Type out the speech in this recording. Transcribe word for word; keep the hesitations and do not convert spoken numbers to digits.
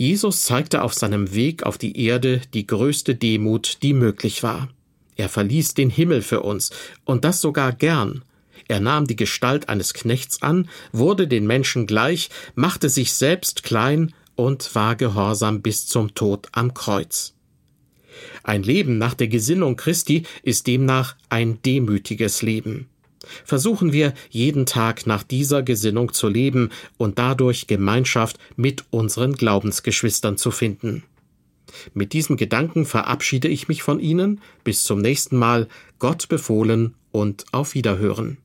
Jesus zeigte auf seinem Weg auf die Erde die größte Demut, die möglich war. Er verließ den Himmel für uns, und das sogar gern. Er nahm die Gestalt eines Knechts an, wurde den Menschen gleich, machte sich selbst klein und war gehorsam bis zum Tod am Kreuz. Ein Leben nach der Gesinnung Christi ist demnach ein demütiges Leben. Versuchen wir, jeden Tag nach dieser Gesinnung zu leben und dadurch Gemeinschaft mit unseren Glaubensgeschwistern zu finden. Mit diesem Gedanken verabschiede ich mich von Ihnen. Bis zum nächsten Mal. Gott befohlen und auf Wiederhören.